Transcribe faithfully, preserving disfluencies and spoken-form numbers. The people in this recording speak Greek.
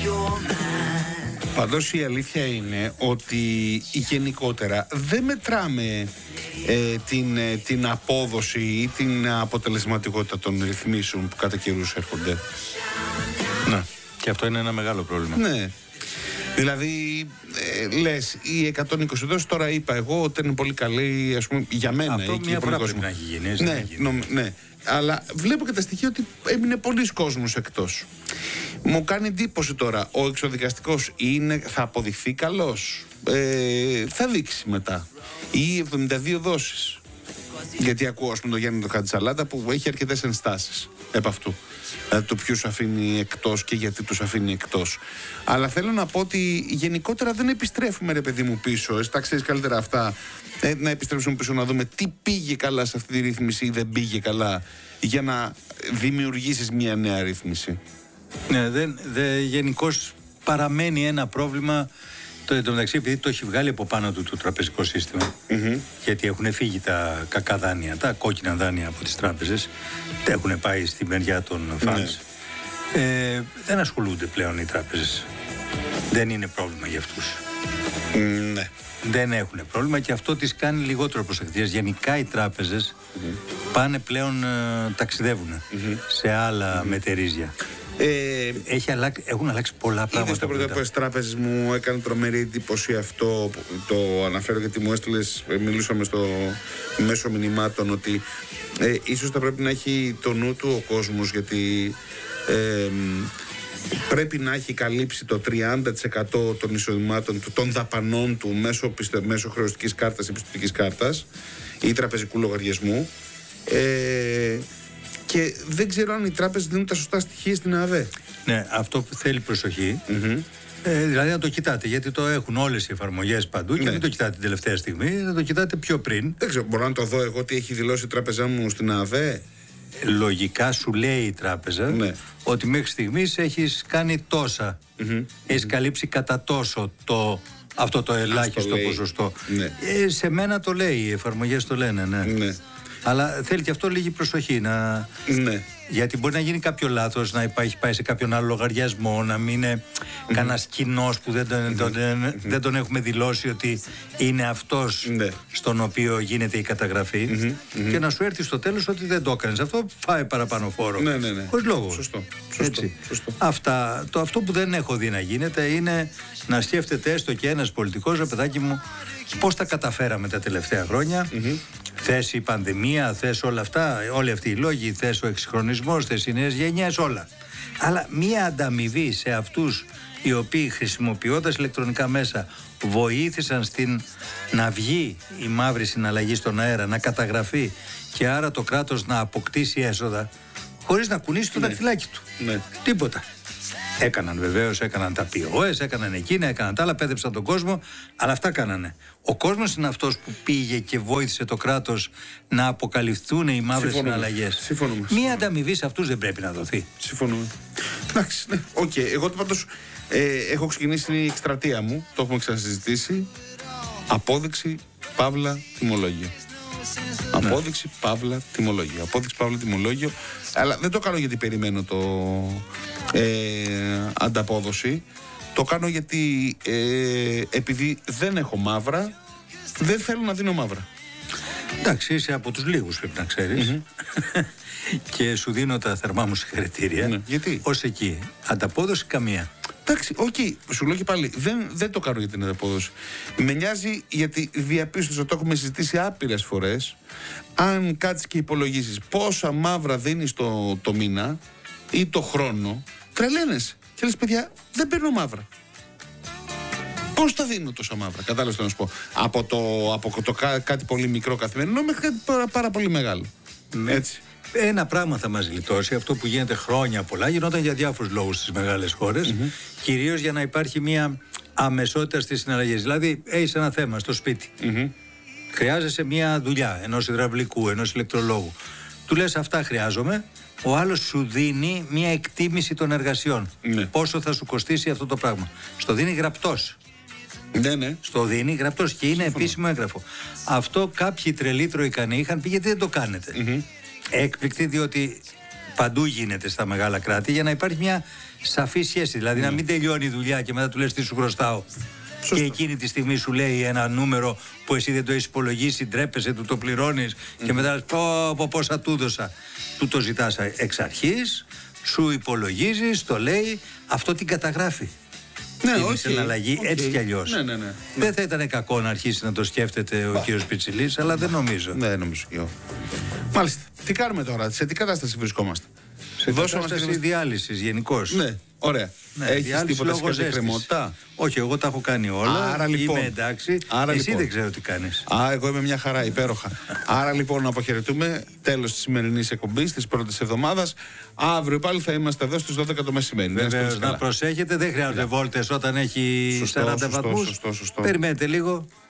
Πάντως η αλήθεια είναι ότι γενικότερα δεν μετράμε ε, την, ε, την απόδοση ή την αποτελεσματικότητα των ρυθμίσεων που κατά καιρούς έρχονται. Ναι. Και αυτό είναι ένα μεγάλο πρόβλημα. Ναι. Δηλαδή, ε, λες, η εκατόν είκοσι δόσεις, τώρα είπα εγώ ότι είναι πολύ καλή, ας πούμε, για μένα. Αυτό μια φορά πρέπει να έχει γίνει. Ναι, νομ, ναι. Αλλά βλέπω και τα στοιχεία ότι έμεινε πολλοί κόσμος εκτός. Μου κάνει εντύπωση τώρα, ο εξοδικαστικός είναι, θα αποδειχθεί καλός. Ε, θα δείξει μετά. Ή εβδομήντα δύο δόσεις. Γιατί ακούω, ας πούμε, τον Γιάννη τον Χατζησαλάτα που έχει αρκετές ενστάσεις επ' αυτού. Δηλαδή το ποιους αφήνει εκτός και γιατί τους αφήνει εκτός. Αλλά θέλω να πω ότι γενικότερα δεν επιστρέφουμε, ρε παιδί μου, πίσω. Εσύ τα ξέρεις καλύτερα αυτά. Ε, να επιστρέψουμε πίσω να δούμε τι πήγε καλά σε αυτή τη ρύθμιση ή δεν πήγε καλά για να δημιουργήσεις μια νέα ρύθμιση. Ναι, δεν, δε, γενικώς παραμένει ένα πρόβλημα. Το, εν τω μεταξύ, επειδή το έχει βγάλει από πάνω του το τραπεζικό σύστημα, mm-hmm. γιατί έχουν φύγει τα κακά δάνεια, τα κόκκινα δάνεια από τις τράπεζες, τα έχουν πάει στη μεριά των φανς. Ναι. Ε, δεν ασχολούνται πλέον οι τράπεζες. Δεν είναι πρόβλημα για αυτούς. Mm, ναι. Δεν έχουν πρόβλημα και αυτό τις κάνει λιγότερο προσεκτικές. Γενικά οι τράπεζες mm-hmm. πάνε πλέον, ε, ταξιδεύουν mm-hmm. σε άλλα mm-hmm. μετερίζια. Ε, Έχει αλλάξει, έχουν αλλάξει πολλά πράγματα. Είδες το πρώτο από τις τράπεζες, μου έκανε τρομερή εντύπωση αυτό. Το αναφέρω γιατί μου έστειλες, μιλούσαμε στο μέσο μηνυμάτων, ότι ε, ίσως θα πρέπει να έχει το νου του ο κόσμος, γιατί ε, πρέπει να έχει καλύψει το τριάντα τοις εκατό των εισοδημάτων του, των δαπανών του μέσω, μέσω χρεωστικής κάρτας ή πιστωτικής κάρτας ή τραπεζικού λογαριασμού. Ε, Και δεν ξέρω αν οι τράπεζες δίνουν τα σωστά στοιχεία στην ΑΔΕ. Ναι, αυτό θέλει προσοχή. Mm-hmm. Ε, δηλαδή να το κοιτάτε, γιατί το έχουν όλες οι εφαρμογές παντού και ναι. μην το κοιτάτε την τελευταία στιγμή, να το κοιτάτε πιο πριν. Δεν ξέρω, μπορώ να το δω εγώ τι έχει δηλώσει η τράπεζά μου στην ΑΔΕ. Λογικά σου λέει η τράπεζα ναι. ότι μέχρι στιγμής έχεις κάνει τόσα. Mm-hmm. Έχεις καλύψει κατά τόσο το, αυτό το ελάχιστο το ποσοστό. Ναι. Ε, σε μένα το λέει, οι εφαρμογές το λένε, ναι. ναι. Αλλά θέλει και αυτό λίγη προσοχή να... Ναι. Γιατί μπορεί να γίνει κάποιο λάθος, να υπάρχει πάει σε κάποιον άλλο λογαριασμό, να μην είναι mm-hmm. κανένας κοινός που δεν τον, mm-hmm. τον, mm-hmm. δεν τον έχουμε δηλώσει ότι είναι αυτός mm-hmm. στον οποίο γίνεται η καταγραφή mm-hmm. και να σου έρθει στο τέλος ότι δεν το έκανες. Αυτό φάει παραπάνω φόρο. Ναι, ναι, ναι. Χωρίς λόγο. Σωστό. Σωστό. Σωστό. Αυτά, το, αυτό που δεν έχω δει να γίνεται είναι να σκέφτεται έστω και ένας πολιτικός, ρε παιδάκι μου, πώς τα καταφέραμε τα τελευταία χρόνια. Mm-hmm. Θες η πανδημία, θες όλα αυτά, όλοι αυτοί οι λόγοι, θες ο εξυγχρονισμός, θες οι νέες γενιές, όλα. Αλλά μία ανταμοιβή σε αυτούς οι οποίοι χρησιμοποιώντας ηλεκτρονικά μέσα βοήθησαν στην να βγει η μαύρη συναλλαγή στον αέρα, να καταγραφεί και άρα το κράτος να αποκτήσει έσοδα χωρίς να κουνήσει το ναι. δαχτυλάκι του. Ναι. Τίποτα. Έκαναν βεβαίως, έκαναν τα πι ο ες, έκαναν εκείνα, έκαναν τα άλλα, πέδεψαν τον κόσμο, αλλά αυτά κάνανε. Ο κόσμος είναι αυτός που πήγε και βοήθησε το κράτος να αποκαλυφθούν οι μαύρες συναλλαγές. Συμφωνούμε. Μία ανταμοιβή σε αυτούς δεν πρέπει να δοθεί. Συμφωνούμε. Εντάξει, ναι, οκ. Okay. Εγώ πάντως ε, έχω ξεκινήσει την εκστρατεία μου, το έχουμε ξανασυζητήσει. Απόδειξη, παύλα, τιμολόγιο. Ναι. Απόδειξη, παύλα, τιμολόγιο. Απόδειξη, παύλα, τιμολόγιο. Αλλά δεν το κάνω γιατί περιμένω το ε, ανταπόδοση. Το κάνω γιατί ε, επειδή δεν έχω μαύρα, δεν θέλω να δίνω μαύρα. Εντάξει, είσαι από τους λίγους, πρέπει να ξέρεις. Mm-hmm. Και σου δίνω τα θερμά μου συγχαρητήρια. Ναι. Γιατί? Ως εκεί. Ανταπόδοση καμία. Εντάξει, οκ, okay. Σου λέω και πάλι, δεν, δεν το κάνω για την ανταπόδοση. Με νοιάζει γιατί διαπίστωσα, το έχουμε συζητήσει άπειρες φορές. Αν κάτσεις και υπολογίσεις πόσα μαύρα δίνεις το, το μήνα ή το χρόνο, τρελαίνεσαι. Και λες, παιδιά, δεν παίρνω μαύρα. Πώς τα δίνω τόσα μαύρα? Κατάλαβες τι να σου πω. Από το, από το κά, κάτι πολύ μικρό καθημερινό μέχρι κάτι πάρα, πάρα πολύ μεγάλο. Ναι. Έτσι. Ένα πράγμα θα μας γλιτώσει, αυτό που γίνεται χρόνια πολλά, γινόταν για διάφορους λόγους στις μεγάλες χώρες, mm-hmm. κυρίως για να υπάρχει μια αμεσότητα στις συναλλαγές. Δηλαδή, έχεις ένα θέμα στο σπίτι. Mm-hmm. Χρειάζεσαι μια δουλειά ενός υδραυλικού, ενός ηλεκτρολόγου. Του λες αυτά χρειάζομαι, ο άλλος σου δίνει μια εκτίμηση των εργασιών. Mm-hmm. Πόσο θα σου κοστίσει αυτό το πράγμα. Στο δίνει γραπτός. Ναι, ναι. Στο δίνει γραπτός και είναι Σύμφωνα. Επίσημο έγγραφο. Αυτό κάποιοι τρελοί τροϊκανοί είχαν πει γιατί δεν το κάνετε. Mm-hmm. Έκπληκτη, διότι παντού γίνεται στα μεγάλα κράτη για να υπάρχει μια σαφή σχέση. Δηλαδή, mm. να μην τελειώνει η δουλειά και μετά του λες τι σου χρωστάω. Σωστό. Και εκείνη τη στιγμή σου λέει ένα νούμερο που εσύ δεν το έχεις υπολογίσει, ντρέπεσαι, του το πληρώνεις mm. και μετά πω, πω πόσα του δώσα. Του το ζητάς εξ αρχής, σου υπολογίζεις, το λέει, αυτό την καταγράφει. Ναι, την όχι. συναλλαγή, okay. έτσι κι αλλιώς. Ναι, ναι, ναι. Δεν θα ήταν κακό να αρχίσει να το σκέφτεται ο κύριος Πιτσιλής, αλλά δεν νομίζω. Ναι, νομίζω και εγώ. Μάλιστα. Τι κάνουμε τώρα, σε τι κατάσταση βρισκόμαστε? Σε κατάσταση μας... διάλυσης γενικώς. Ναι, ωραία. Ναι, έχεις τίποτα σχέση με κρεμότητα? Όχι, εγώ τα έχω κάνει όλα. Άρα λοιπόν. Είμαι εντάξει. Άρα, εσύ λοιπόν. δεν ξέρω τι κάνεις. Α, εγώ είμαι μια χαρά, υπέροχα. Άρα λοιπόν να αποχαιρετούμε. Τέλος της σημερινής εκπομπής, της πρώτης εβδομάδας. Αύριο πάλι θα είμαστε εδώ στις δώδεκα το μεσημέρι. Βεβαίως, να προσέχετε, δεν χρειάζονται βόλτες όταν έχει σωστό, σαράντα σωστό, βαθμούς. Σωστό, σωστό. Περιμένετε λίγο.